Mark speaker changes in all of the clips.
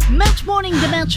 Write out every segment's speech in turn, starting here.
Speaker 1: Match Morning de Match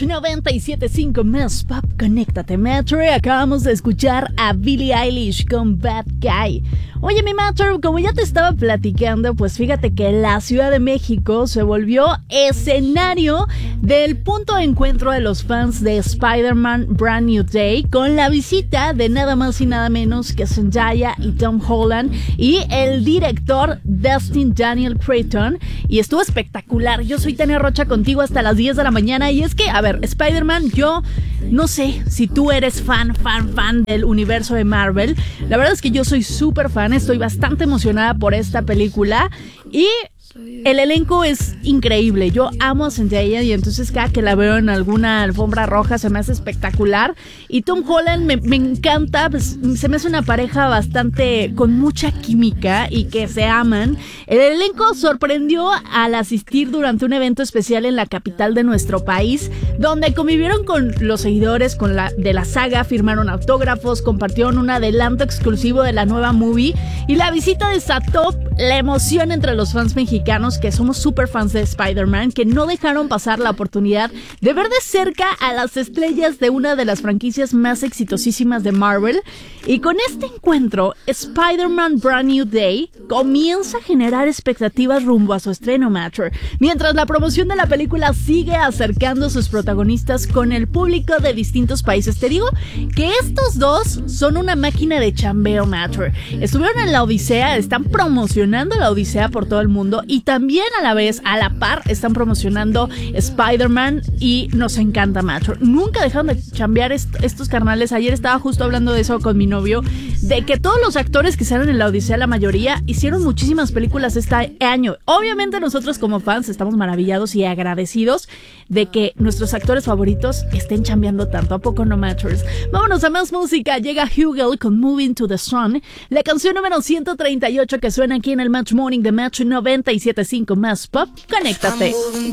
Speaker 1: 97.5 más Pop, conéctate Metro. Acabamos de escuchar a Billie Eilish con Bad Guy. Oye, mi Metro, como ya te estaba platicando, pues fíjate que la Ciudad de México se volvió escenario del punto de encuentro de los fans de Spider-Man Brand New Day, con la visita de nada más y nada menos que Zendaya y Tom Holland y el director Destin Daniel Cretton, y estuvo espectacular. Yo soy Tania Rocha, contigo hasta las 10 de la mañana. Y es que, a ver, Spider-Man, yo no sé si tú eres fan del universo de Marvel. La verdad es que yo soy súper fan, estoy bastante emocionada por esta película y el elenco es increíble. Yo amo a Zendaya y entonces cada que la veo en alguna alfombra roja se me hace espectacular. Y Tom Holland me encanta, pues, se me hace una pareja bastante con mucha química y que se aman. El elenco sorprendió al asistir durante un evento especial en la capital de nuestro país, donde convivieron con los seguidores de la saga, firmaron autógrafos, compartieron un adelanto exclusivo de la nueva movie, y la visita desató la emoción entre los fans mexicanos que somos super fans de Spider-Man, que no dejaron pasar la oportunidad de ver de cerca a las estrellas de una de las franquicias más exitosísimas de Marvel. Y con este encuentro, Spider-Man Brand New Day comienza a generar expectativas rumbo a su estreno, Matter, mientras la promoción de la película sigue acercando a sus protagonistas con el público de distintos países. Te digo que estos dos son una máquina de chambeo, Matter. Estuvieron en la Odisea, están promocionando la Odisea por todo el mundo, y también a la vez, a la par, están promocionando Spider-Man, y nos encanta, Matter. Nunca dejaron de chambear estos carnales. Ayer estaba justo hablando de eso con mi novio, de que todos los actores que salen en la Odisea, la mayoría, hicieron muchísimas películas este año. Obviamente nosotros como fans estamos maravillados y agradecidos de que nuestros actores favoritos estén chambeando tanto. ¿A poco no, Matters? Vámonos a más música. Llega Hugel con Moving to the Sun, la canción número 138 que suena aquí en el Match Morning de Match 97.5 más Pop. Conéctate.